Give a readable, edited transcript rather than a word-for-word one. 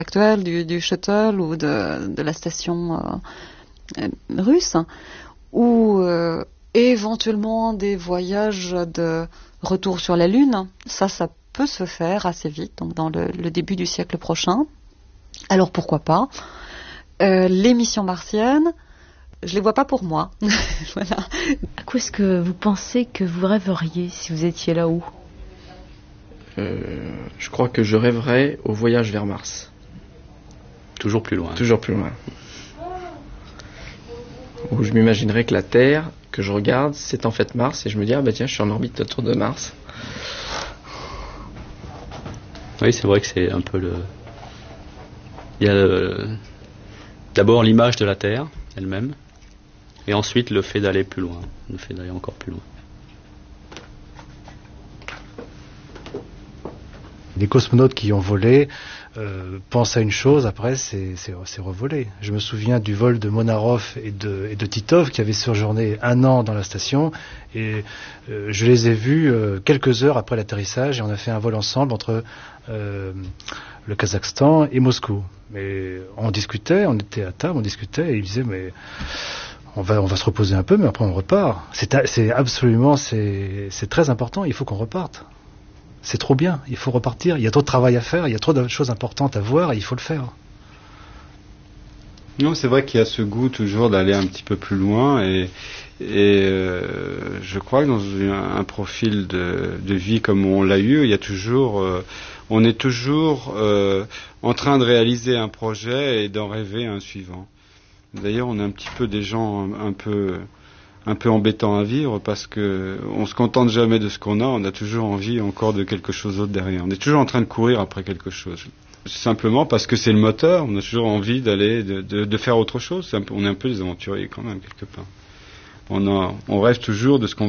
actuelle du shuttle ou de la station russe, ou éventuellement des voyages de retour sur la Lune. Ça peut se faire assez vite, donc dans le début du siècle prochain. Alors pourquoi pas. Les missions martiennes, je les vois pas pour moi. Voilà. À quoi est-ce que vous pensez que vous rêveriez si vous étiez là-haut ? Je crois que je rêverais au voyage vers Mars. Toujours plus loin. Toujours plus loin. Où je m'imaginerais que la Terre que je regarde, c'est en fait Mars, et je me dis, tiens, je suis en orbite autour de Mars. Oui, c'est vrai que c'est un peu il y a d'abord l'image de la Terre elle-même, et ensuite le fait d'aller plus loin, le fait d'aller encore plus loin. Les cosmonautes qui ont volé pensent à une chose, après c'est revolé. Je me souviens du vol de Monarov et de Titov qui avaient séjourné 1 an dans la station, et je les ai vus quelques heures après l'atterrissage, et on a fait un vol ensemble entre le Kazakhstan et Moscou. Mais on discutait, on était à table, on discutait, et ils disaient mais on va se reposer un peu, mais après on repart. C'est absolument, c'est très important, il faut qu'on reparte. C'est trop bien, il faut repartir, il y a trop de travail à faire, il y a trop de choses importantes à voir, et il faut le faire. Non, c'est vrai qu'il y a ce goût toujours d'aller un petit peu plus loin, et je crois que dans un profil de vie comme on l'a eu, il y a toujours, on est toujours en train de réaliser un projet et d'en rêver un suivant. D'ailleurs, on est un petit peu des gens un peu embêtants à vivre, parce que on se contente jamais de ce qu'on a, on a toujours envie encore de quelque chose d'autre derrière. On est toujours en train de courir après quelque chose. Simplement parce que c'est le moteur, on a toujours envie d'aller, de faire autre chose. On est un peu des aventuriers quand même, quelque part. On rêve toujours de ce qu'on